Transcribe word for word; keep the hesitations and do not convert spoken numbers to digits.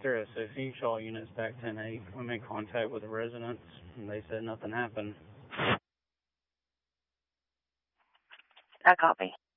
Victor at sixteen Shaw units back ten eight. We made contact with the residents, and they said nothing happened. I copy.